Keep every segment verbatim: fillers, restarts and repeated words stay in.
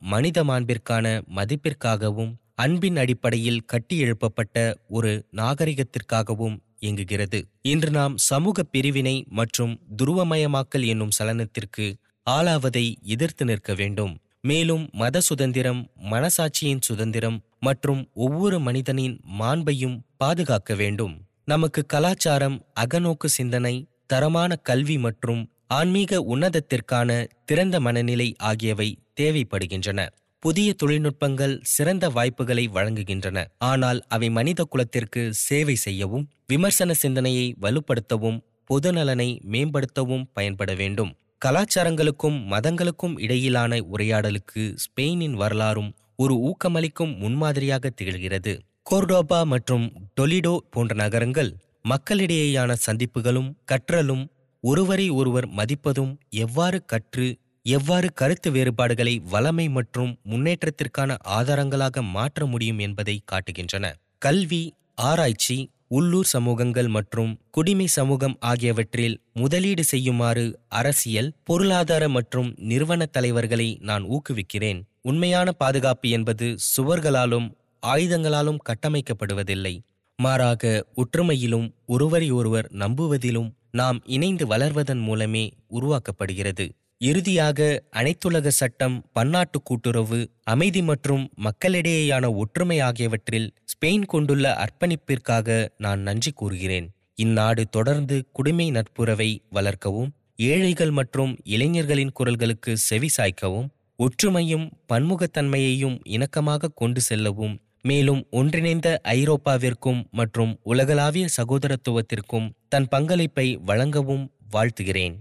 மனித மாண்பிற்கான மதிப்பிற்காகவும் அன்பின் அடிப்படையில் கட்டியெழுப்பப்பட்ட ஒரு நாகரிகத்திற்காகவும் இயங்குகிறது. இன்று நாம் சமூக பிரிவினை மற்றும் துருவமயமாக்கல் என்னும் சலனத்திற்கு ஆளாவதை எதிர்த்து நிற்க வேண்டும். மேலும் மத சுதந்திரம், மனசாட்சியின் சுதந்திரம் மற்றும் ஒவ்வொரு மனிதனின் மாண்பையும் பாதுகாக்க வேண்டும். நமக்கு கலாச்சாரம், அகநோக்கு சிந்தனை, தரமான கல்வி மற்றும் ஆன்மீக உன்னதத்திற்கான திறந்த மனநிலை ஆகியவை தேவைப்படுகின்றன. புதிய தொழில்நுட்பங்கள் சிறந்த வாய்ப்புகளை வழங்குகின்றன, ஆனால் அவை மனித குலத்திற்கு சேவை செய்யவும், விமர்சன சிந்தனையை வலுப்படுத்தவும், பொதுநலனை மேம்படுத்தவும் பயன்பட வேண்டும். கலாச்சாரங்களுக்கும் மதங்களுக்கும் இடையிலான உரையாடலுக்கு ஸ்பெயினின் வரலாறும் ஒரு ஊக்கமளிக்கும் முன்மாதிரியாக திகழ்கிறது. கோர்டோபா மற்றும் டொலிடோ போன்ற நகரங்கள் மக்களிடையேயான சந்திப்புகளும் கற்றலும் ஒருவரை ஒருவர் மதிப்பதும் எவ்வாறு கற்று எவ்வாறு கருத்து வேறுபாடுகளை வளமை மற்றும் முன்னேற்றத்திற்கான ஆதாரங்களாக மாற்ற முடியும் என்பதை காட்டுகின்றன. கல்வி, ஆராய்ச்சி, உள்ளூர் சமூகங்கள் மற்றும் குடிமை சமூகம் ஆகியவற்றில் முதலீடு செய்யுமாறு அரசியல், பொருளாதார மற்றும் நிறுவன தலைவர்களை நான் ஊக்குவிக்கிறேன். உண்மையான பாதுகாப்பு என்பது சுவர்களாலும் ஆயுதங்களாலும் கட்டமைக்கப்படுவதில்லை, மாறாக ஒற்றுமையிலும் ஒருவரை ஒருவர் நம்புவதிலும் நாம் இணைந்து வளர்வதன் மூலமே உருவாக்கப்படுகிறது. இறுதியாக, அனைத்துலக சட்டம், பன்னாட்டு கூட்டுறவு, அமைதி மற்றும் மக்களிடையேயான ஒற்றுமை ஆகியவற்றில் ஸ்பெயின் கொண்டுள்ள அர்ப்பணிப்பிற்காக நான் நன்றி கூறுகிறேன். இந்நாடு தொடர்ந்து குடிமை நட்புறவை வளர்க்கவும், ஏழைகள் மற்றும் இளைஞர்களின் குரல்களுக்கு செவிசாய்க்கவும், ஒற்றுமையும் பன்முகத்தன்மையையும் இணக்கமாக கொண்டு செல்லவும், மேலும் ஒன்றிணைந்த ஐரோப்பாவிற்கும் மற்றும் உலகளாவிய சகோதரத்துவத்திற்கும் தன் பங்களிப்பை வழங்கவும் வாழ்த்துகிறேன்.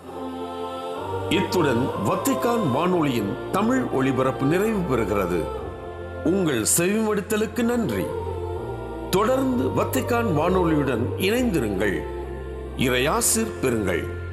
இத்துடன் வத்திக்கான் வானொலியின் தமிழ் ஒளிபரப்பு நிறைவு பெறுகிறது. உங்கள் செவிமடுத்தலுக்கு நன்றி. தொடர்ந்து வத்திக்கான் வானொலியுடன் இணைந்திருங்கள். இறையாசிர் பெறுங்கள்.